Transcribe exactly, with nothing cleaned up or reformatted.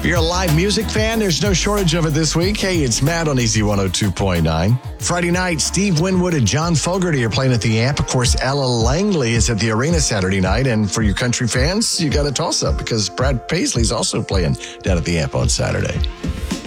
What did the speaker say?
If you're a live music fan, there's no shortage of it this week. Hey, it's Matt on Easy one oh two point nine. Friday night, Steve Winwood and John Fogerty are playing at the Amp. Of course, Ella Langley is at the Arena Saturday night. And for you country fans, you got a toss-up because Brad Paisley's also playing down at the Amp on Saturday.